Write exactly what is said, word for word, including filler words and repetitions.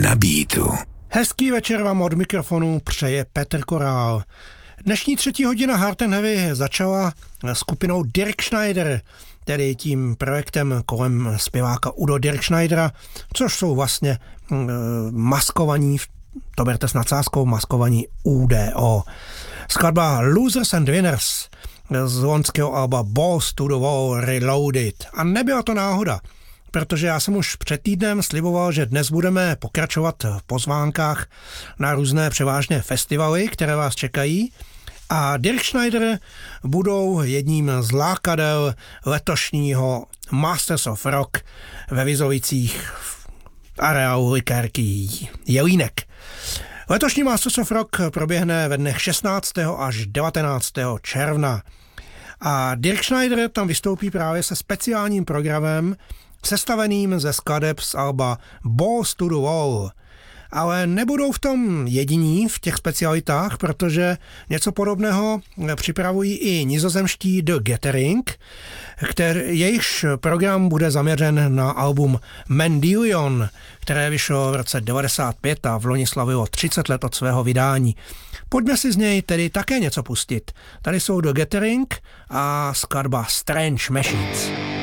na beatu. Hezký večer vám od mikrofonu přeje Petr Korál. Dnešní třetí hodina Hard and Heavy začala skupinou Dirk Schneider, tedy tím projektem kolem zpěváka Udo Dirkschneidera, což jsou vlastně e, maskovaní, to berte s nadsázkou, maskovaní U D O. Skladba Losers and Winners z loňského alba Balls to the Wall Reloaded. A nebyla to náhoda, protože já jsem už před týdnem sliboval, že dnes budeme pokračovat v pozvánkách na různé převážně festivaly, které vás čekají. A Dirk Schneider budou jedním z lákadel letošního Masters of Rock ve Vizovicích v areálu Likérky Jelínek. Letošní Masters of Rock proběhne ve dnech šestnáctého až devatenáctého června. A Dirk Schneider tam vystoupí právě se speciálním programem sestaveným ze skladeb z alba Balls to the Wall. Ale nebudou v tom jediní v těch specialitách, protože něco podobného připravují i nizozemští The Gathering, který, jejichž program bude zaměřen na album Mendelion, které vyšlo v roce devadesát pět a v loni slavilo třicet let od svého vydání. Pojďme si z něj tedy také něco pustit. Tady jsou The Gathering a skladba Strange Machines.